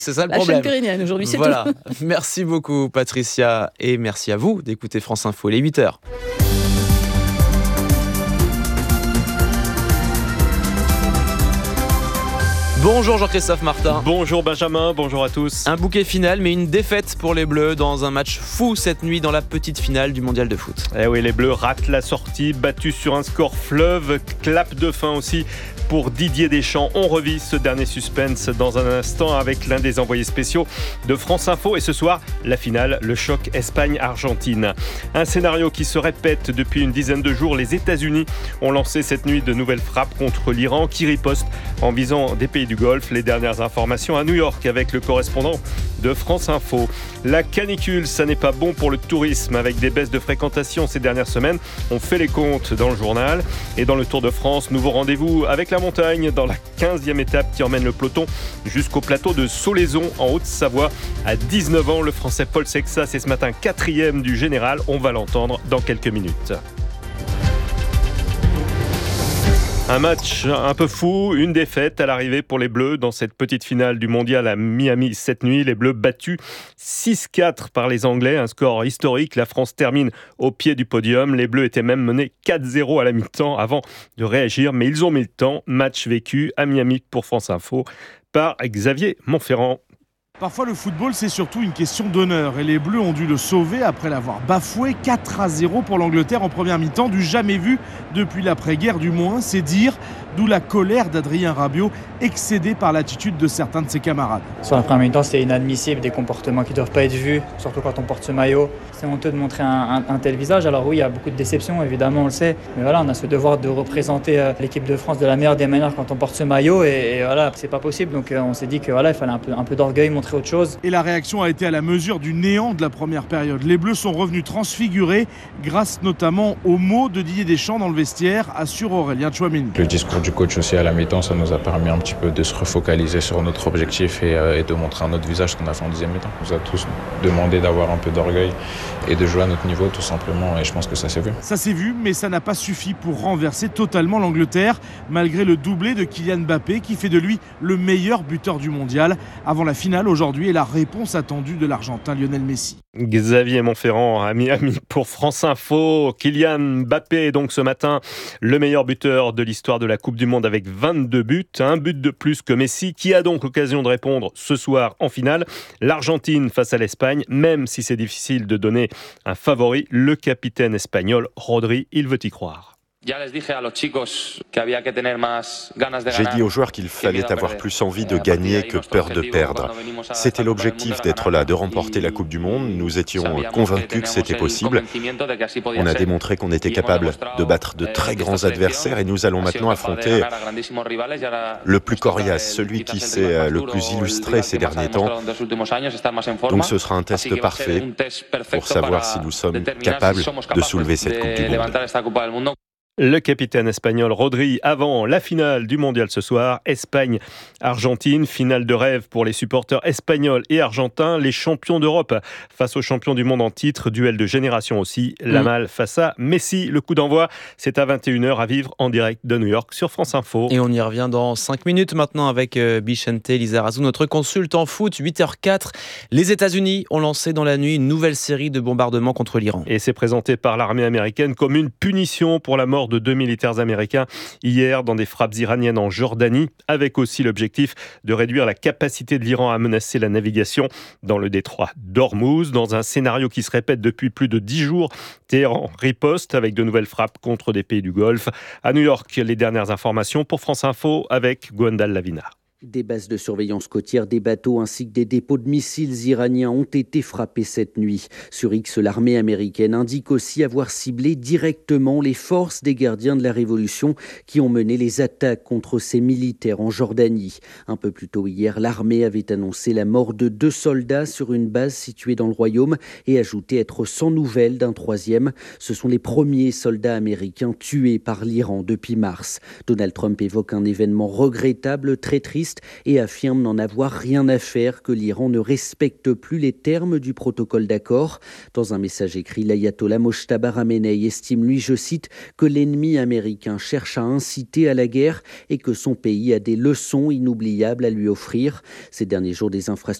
C'est ça le La problème. chaîne pyrénéenne aujourd'hui, c'est Voilà. tout. Merci beaucoup Patricia et merci à vous d'écouter France Info, les 8h. Bonjour Jean-Christophe Martin. Bonjour Benjamin, bonjour à tous. Un bouquet final mais une défaite pour les Bleus dans un match fou cette nuit dans la petite finale du mondial de foot. Eh oui, les Bleus ratent la sortie, battus sur un score fleuve, clap de fin aussi pour Didier Deschamps. On revit ce dernier suspense dans un instant avec l'un des envoyés spéciaux de France Info. Et ce soir, la finale, le choc Espagne-Argentine. Un scénario qui se répète depuis une dizaine de jours. Les États-Unis ont lancé cette nuit de nouvelles frappes contre l'Iran qui riposte en visant des pays du Golfe. Les dernières informations à New York avec le correspondant de France Info. La canicule, ça n'est pas bon pour le tourisme avec des baisses de fréquentation ces dernières semaines. On fait les comptes dans le journal. Et dans le Tour de France, nouveau rendez-vous avec la montagne dans la 15e étape qui emmène le peloton jusqu'au plateau de Solaizon en Haute-Savoie. À 19 ans, le Français Paul Sexas est ce matin 4e du général. On va l'entendre dans quelques minutes. Un match un peu fou, une défaite à l'arrivée pour les Bleus dans cette petite finale du mondial à Miami cette nuit. Les Bleus battus 6-4 par les Anglais, un score historique. La France termine au pied du podium. Les Bleus étaient même menés 4-0 à la mi-temps avant de réagir, mais ils ont mis le temps. Match vécu à Miami pour France Info par Xavier Montferrand. Parfois le football c'est surtout une question d'honneur et les Bleus ont dû le sauver après l'avoir bafoué 4-0 pour l'Angleterre en première mi-temps, du jamais vu depuis l'après-guerre du moins, c'est dire, d'où la colère d'Adrien Rabiot excédé par l'attitude de certains de ses camarades. Sur la première mi-temps c'est inadmissible, des comportements qui ne doivent pas être vus, surtout quand on porte ce maillot. C'est honteux de montrer un tel visage, alors oui il y a beaucoup de déceptions évidemment on le sait, mais voilà on a ce devoir de représenter l'équipe de France de la meilleure des manières quand on porte ce maillot et voilà c'est pas possible donc on s'est dit que voilà il fallait un peu d'orgueil, montrer autre chose. Et la réaction a été à la mesure du néant de la première période. Les Bleus sont revenus transfigurés grâce notamment aux mots de Didier Deschamps dans le vestiaire, assure Aurélien Tchouameni. Le discours du coach aussi à la mi-temps, ça nous a permis un petit peu de se refocaliser sur notre objectif et de montrer un autre visage qu'on a fait en deuxième mi-temps. On nous a tous demandé d'avoir un peu d'orgueil et de jouer à notre niveau tout simplement et je pense que ça s'est vu. Ça s'est vu mais ça n'a pas suffi pour renverser totalement l'Angleterre malgré le doublé de Kylian Mbappé qui fait de lui le meilleur buteur du mondial avant la finale aujourd'hui et la réponse attendue de l'Argentin Lionel Messi. Xavier Montferrand à Miami pour France Info. Kylian Mbappé est donc ce matin le meilleur buteur de l'histoire de la Coupe du Monde avec 22 buts, un but de plus que Messi qui a donc l'occasion de répondre ce soir en finale. L'Argentine face à l'Espagne, même si c'est difficile de donner un favori, le capitaine espagnol Rodri, il veut y croire. J'ai dit aux joueurs qu'il fallait avoir plus envie de gagner que peur de perdre. C'était l'objectif d'être là, de remporter la Coupe du Monde. Nous étions convaincus que c'était possible. On a démontré qu'on était capable de battre de très grands adversaires et nous allons maintenant affronter le plus coriace, celui qui s'est le plus illustré ces derniers temps. Donc ce sera un test parfait pour savoir si nous sommes capables de soulever cette Coupe du Monde. Le capitaine espagnol Rodri avant la finale du mondial ce soir, Espagne-Argentine, finale de rêve pour les supporters espagnols et argentins, les champions d'Europe face aux champions du monde en titre, duel de génération aussi, Yamal face à Messi. Le coup d'envoi, c'est à 21h à vivre en direct de New York sur France Info. Et on y revient dans 5 minutes maintenant avec Bichente Lizarazu, notre consultant foot, 8h04. Les États-Unis ont lancé dans la nuit une nouvelle série de bombardements contre l'Iran. Et c'est présenté par l'armée américaine comme une punition pour la mort de 2 militaires américains hier dans des frappes iraniennes en Jordanie, avec aussi l'objectif de réduire la capacité de l'Iran à menacer la navigation dans le détroit d'Ormuz. Dans un scénario qui se répète depuis plus de 10 jours, Téhéran riposte avec de nouvelles frappes contre des pays du Golfe. À New York, les dernières informations pour France Info avec Gwendal Lavina. Des bases de surveillance côtière, des bateaux ainsi que des dépôts de missiles iraniens ont été frappés cette nuit. Sur X, l'armée américaine indique aussi avoir ciblé directement les forces des gardiens de la Révolution qui ont mené les attaques contre ces militaires en Jordanie. Un peu plus tôt hier, l'armée avait annoncé la mort de 2 soldats sur une base située dans le royaume et ajouté être sans nouvelles d'un 3e. Ce sont les premiers soldats américains tués par l'Iran depuis mars. Donald Trump évoque un événement regrettable, très triste, terroristes et affirme n'en avoir rien à faire, que l'Iran ne respecte plus les termes du protocole d'accord. Dans un message écrit, l'ayatollah Mojtaba Khamenei estime, lui, je cite, que l'ennemi américain cherche à inciter à la guerre et que son pays a des leçons inoubliables à lui offrir. Ces derniers jours, des infrastructures